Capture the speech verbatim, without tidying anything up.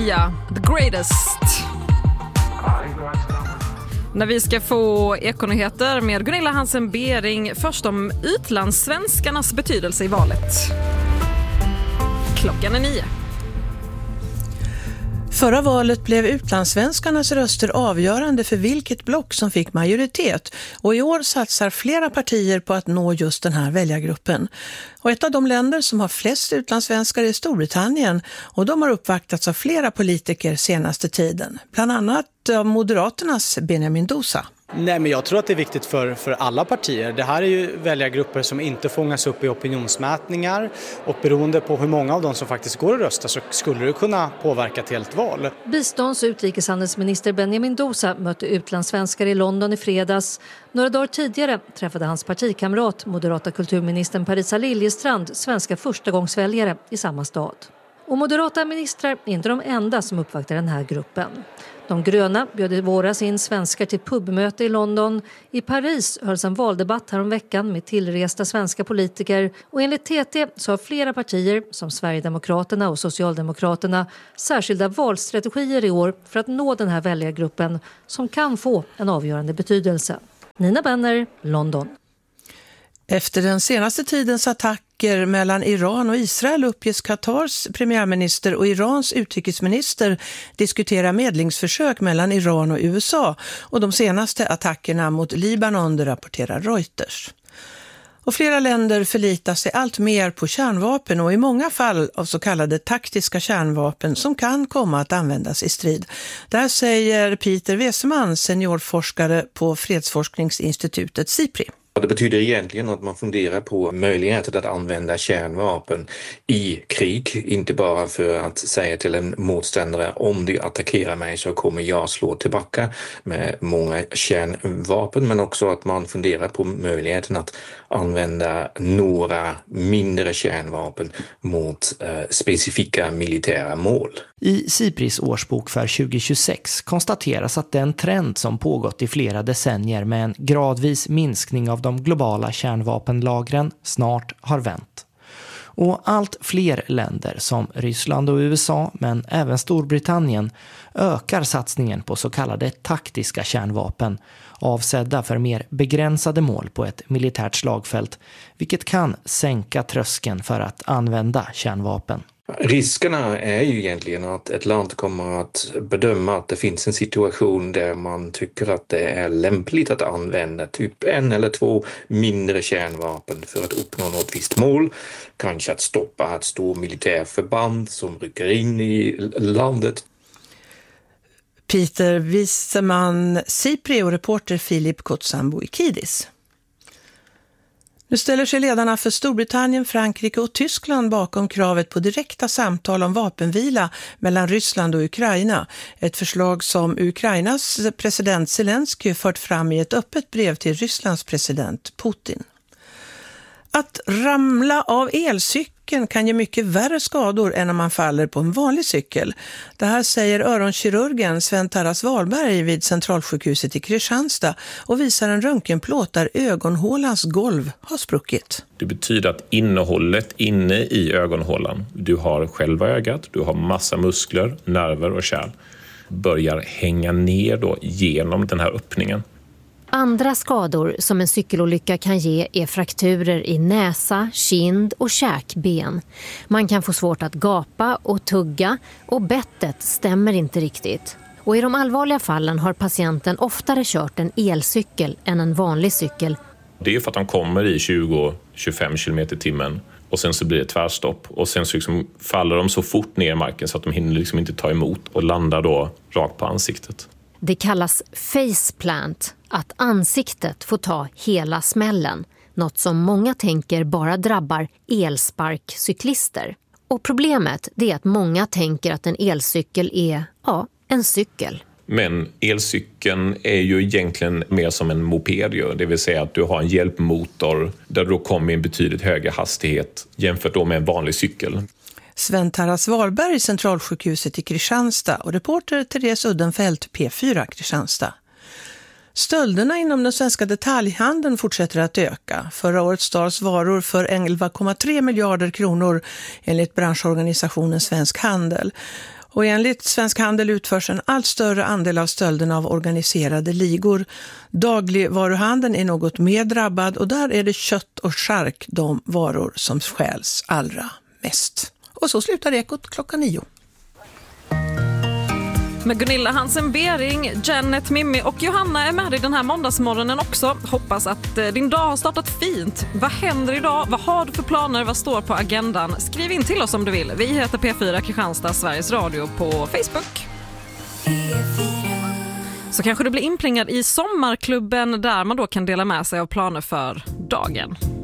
Sia, the greatest. När vi ska få ekonyheter med Gunilla Hansen-Bering, först om utlandssvenskarnas betydelse i valet. Klockan är nio. Förra valet blev utlandssvenskarnas röster avgörande för vilket block som fick majoritet, och i år satsar flera partier på att nå just den här väljargruppen. Och ett av de länder som har flest utlandssvenskar är Storbritannien, och de har uppvaktats av flera politiker senaste tiden, bland annat av Moderaternas Benjamin Dousa. Nej, men jag tror att det är viktigt för, för alla partier. Det här är ju väljargrupper som inte fångas upp i opinionsmätningar, och beroende på hur många av dem som faktiskt går och röstar så skulle det kunna påverka ett helt val. Bistånds- och utrikeshandelsminister Benjamin Dousa mötte utlandssvenskar i London i fredags. Några dagar tidigare träffade hans partikamrat, moderata kulturministern Parisa Liljestrand, svenska förstagångsväljare i samma stad. Och moderata ministrar är inte de enda som uppvaktar den här gruppen. De gröna bjöd i våras in svenskar till pubmöte i London. I Paris hölls en valdebatt här om veckan med tillresta svenska politiker. Och enligt T T så har flera partier, som Sverigedemokraterna och Socialdemokraterna, särskilda valstrategier i år för att nå den här väljargruppen som kan få en avgörande betydelse. Nina Benner, London. Efter den senaste tidens attacker mellan Iran och Israel uppges Qatars premiärminister och Irans utrikesminister diskutera medlingsförsök mellan Iran och U S A, och de senaste attackerna mot Libanon, rapporterar Reuters. Och flera länder förlitar sig allt mer på kärnvapen, och i många fall av så kallade taktiska kärnvapen som kan komma att användas i strid. Där säger Peter Weseman, seniorforskare på fredsforskningsinstitutet SIPRI. Det betyder egentligen att man funderar på möjligheten att använda kärnvapen i krig. Inte bara för att säga till en motståndare, om du attackerar mig så kommer jag slå tillbaka med många kärnvapen. Men också att man funderar på möjligheten att använda några mindre kärnvapen mot eh, specifika militära mål. I SIPRIs årsbok för tjugo tjugosex konstateras att den trend som pågått i flera decennier med en gradvis minskning av de globala kärnvapenlagren snart har vänt. Och allt fler länder som Ryssland och U S A, men även Storbritannien, ökar satsningen på så kallade taktiska kärnvapen, avsedda för mer begränsade mål på ett militärt slagfält, vilket kan sänka tröskeln för att använda kärnvapen. Riskerna är ju egentligen att ett land kommer att bedöma att det finns en situation där man tycker att det är lämpligt att använda typ en eller två mindre kärnvapen för att uppnå något visst mål. Kanske att stoppa ett stort militärförband som rycker in i landet. Peter Wieseman, SIPRI, och reporter Filip Kotsamboikidis. Nu ställer sig ledarna för Storbritannien, Frankrike och Tyskland bakom kravet på direkta samtal om vapenvila mellan Ryssland och Ukraina. Ett förslag som Ukrainas president Zelensky fört fram i ett öppet brev till Rysslands president Putin. Att ramla av elcykeln kan ge mycket värre skador än om man faller på en vanlig cykel. Det här säger öronkirurgen Sven Taras Wahlberg vid Centralsjukhuset i Kristianstad och visar en röntgenplåt där ögonhålans golv har spruckit. Det betyder att innehållet inne i ögonhålan, du har själva ögat, du har massa muskler, nerver och kärl, börjar hänga ner då genom den här öppningen. Andra skador som en cykelolycka kan ge är frakturer i näsa, kind och käkben. Man kan få svårt att gapa och tugga, och bettet stämmer inte riktigt. Och i de allvarliga fallen har patienten oftare kört en elcykel än en vanlig cykel. Det är för att de kommer i tjugo till tjugofem kilometer i timmen och sen så blir det tvärstopp. Och sen så liksom faller de så fort ner i marken så att de hinner liksom inte ta emot och landar då rakt på ansiktet. Det kallas faceplant, att ansiktet får ta hela smällen. Något som många tänker bara drabbar elsparkcyklister. Och problemet är att många tänker att en elcykel är, ja, en cykel. Men elcykeln är ju egentligen mer som en moped, det vill säga att du har en hjälpmotor där du kommer i en betydligt högre hastighet jämfört då med en vanlig cykel. Sven Taras Wahlberg, Centralsjukhuset i Kristianstad, och reporter Therese Uddenfelt, P fyra Kristianstad. Stölderna inom den svenska detaljhandeln fortsätter att öka. Förra året stals varor för elva komma tre miljarder kronor enligt branschorganisationen Svensk Handel. Och enligt Svensk Handel utförs en allt större andel av stölderna av organiserade ligor. Dagligvaruhandeln är något mer drabbad och där är det kött och chark de varor som stjäls allra mest. Och så slutar Ekot klockan nio. Med Gunilla Hansen-Bering, Janet, Mimmi och Johanna är med i den här måndagsmorgonen också. Hoppas att din dag har startat fint. Vad händer idag? Vad har du för planer? Vad står på agendan? Skriv in till oss om du vill. Vi heter P fyra Kristianstad, Sveriges Radio på Facebook. Så kanske du blir inplingad i sommarklubben där man då kan dela med sig av planer för dagen.